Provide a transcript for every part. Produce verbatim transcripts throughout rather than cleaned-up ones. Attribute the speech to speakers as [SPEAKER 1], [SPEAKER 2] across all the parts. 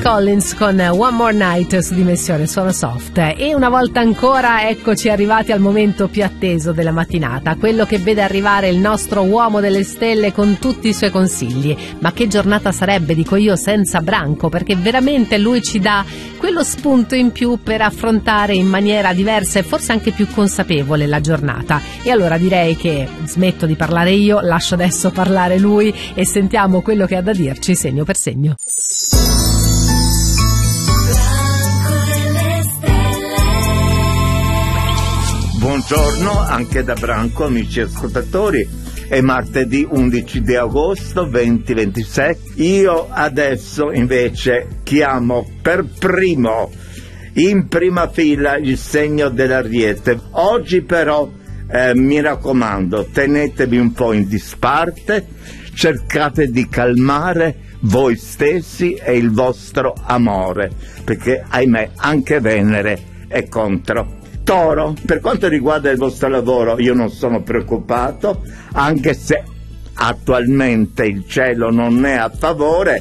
[SPEAKER 1] Collins con One More Night su Dimensione Suono Soft. E una volta ancora eccoci arrivati al momento più atteso della mattinata, quello che vede arrivare il nostro uomo delle stelle con tutti i suoi consigli. Ma che giornata sarebbe, dico io, senza Branco, perché veramente lui ci dà quello spunto in più per affrontare in maniera diversa e forse anche più consapevole la giornata. E allora direi che smetto di parlare io, lascio adesso parlare lui e sentiamo quello che ha da dirci segno per segno.
[SPEAKER 2] Buongiorno anche da Branco, amici ascoltatori. È martedì undici di agosto duemilaventisei. Io adesso invece chiamo per primo in prima fila il segno dell'Ariete. Oggi però eh, mi raccomando, tenetevi un po' in disparte, cercate di calmare voi stessi e il vostro amore, perché ahimè anche Venere è contro. Toro, per quanto riguarda il vostro lavoro io non sono preoccupato, anche se attualmente il cielo non è a favore,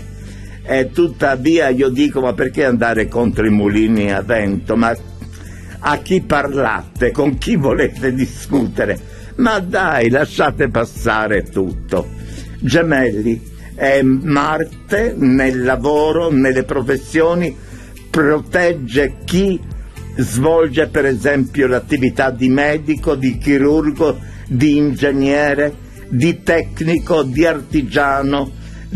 [SPEAKER 2] e tuttavia io dico: ma perché andare contro i mulini a vento? Ma a chi parlate? Con chi volete discutere? Ma dai, lasciate passare tutto. Gemelli, è Marte nel lavoro, nelle professioni, protegge chi svolge per esempio l'attività di medico, di chirurgo, di ingegnere, di tecnico, di artigiano,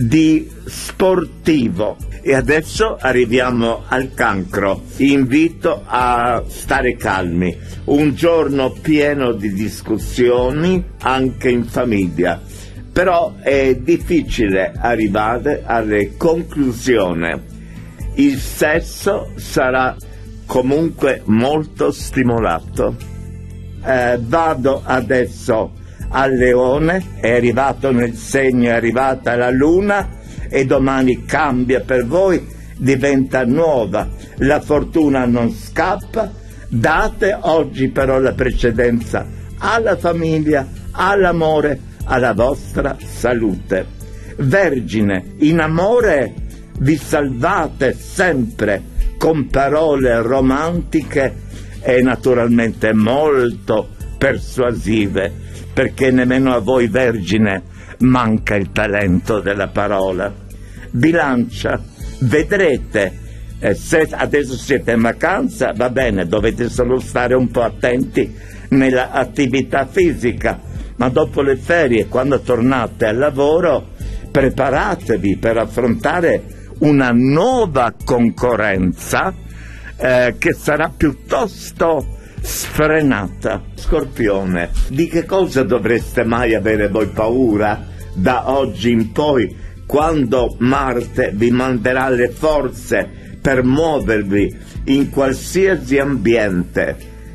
[SPEAKER 2] di sportivo. E adesso arriviamo al Cancro. Invito a stare calmi. Un giorno pieno di discussioni anche in famiglia, però è difficile arrivare alle conclusioni. Il sesso sarà comunque molto stimolato. Eh, vado adesso al Leone, è arrivato nel segno, è arrivata la Luna e domani cambia per voi, diventa nuova, la fortuna non scappa. Date oggi però la precedenza alla famiglia, all'amore, alla vostra salute. Vergine, in amore vi salvate sempre con parole romantiche e naturalmente molto persuasive, perché nemmeno a voi Vergine manca il talento della parola. Bilancia, vedrete, eh, se adesso siete in vacanza va bene, dovete solo stare un po' attenti nella attività fisica, ma dopo le ferie, quando tornate al lavoro, preparatevi per affrontare una nuova concorrenza eh, che sarà piuttosto sfrenata. Scorpione, di che cosa dovreste mai avere voi paura da oggi in poi, quando Marte vi manderà le forze per muovervi in qualsiasi ambiente?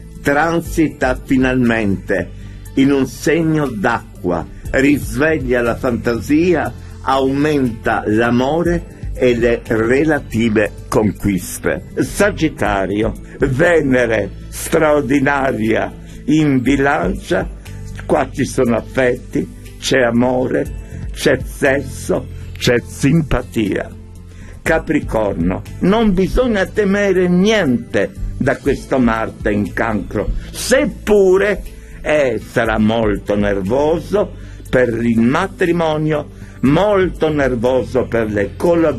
[SPEAKER 2] Transita finalmente in un segno d'acqua, risveglia la fantasia, aumenta l'amore e le relative conquiste. Sagittario, Venere straordinaria in Bilancia, qua ci sono affetti, c'è amore, c'è sesso, c'è simpatia. Capricorno, non bisogna temere niente da questo Marte in Cancro, seppure eh, sarà molto nervoso per il matrimonio, molto nervoso per le collaborazioni